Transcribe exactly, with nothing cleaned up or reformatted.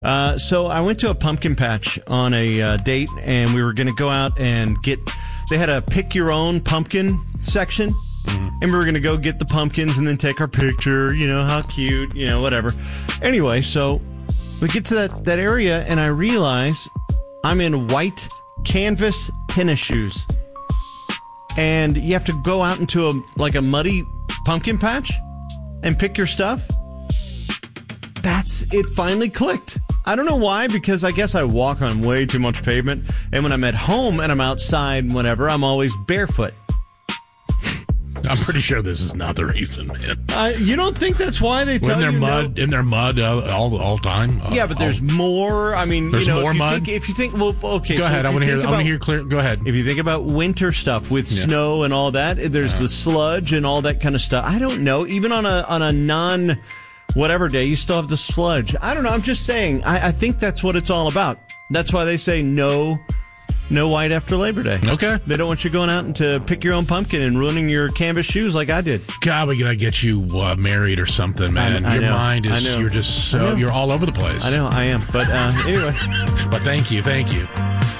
Uh, so I went to a pumpkin patch on a uh, date, and we were going to go out and get... They had a pick-your-own pumpkin section, mm-hmm. and we were going to go get the pumpkins and then take our picture, you know, how cute, you know, whatever. Anyway, so we get to that, that area, and I realize I'm in white canvas tennis shoes. And you have to go out into a like a muddy pumpkin patch and pick your stuff. That's it. Finally clicked. I don't know why, because I guess I walk on way too much pavement, and when I'm at home and I'm outside and whatever, I'm always barefoot. I'm pretty sure this is not the reason, man. Uh, you don't think that's why they tell in their you mud no? in their mud uh, all all time? Uh, yeah, but there's all, more. I mean, there's you know, more if you mud. Think, if you think, well, okay, go so ahead. I want to hear. About, I want to hear clear. Go ahead. If you think about winter stuff with yeah. snow and all that, there's uh, the sludge and all that kind of stuff. I don't know. Even on a on a non whatever day, you still have the sludge. I don't know. I'm just saying. I, I think that's what it's all about. That's why they say no. No white after Labor Day. Okay. They don't want you going out and to pick your own pumpkin and ruining your canvas shoes like I did. God, we gotta get you uh, married or something, man. I, I your know. mind is, you're just so, you're all over the place. I know, I am. But uh, anyway. But thank you, thank you.